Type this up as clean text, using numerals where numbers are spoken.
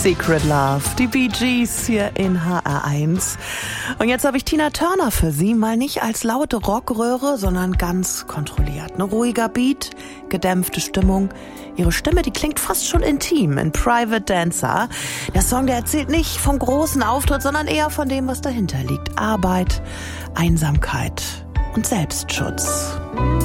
Secret Love, die Bee Gees hier in HR1. Und jetzt habe ich Tina Turner für Sie, mal nicht als laute Rockröhre, sondern ganz kontrolliert. Ein ruhiger Beat, gedämpfte Stimmung. Ihre Stimme, die klingt fast schon intim in Private Dancer. Der Song, der erzählt nicht vom großen Auftritt, sondern eher von dem, was dahinter liegt. Arbeit, Einsamkeit und Selbstschutz.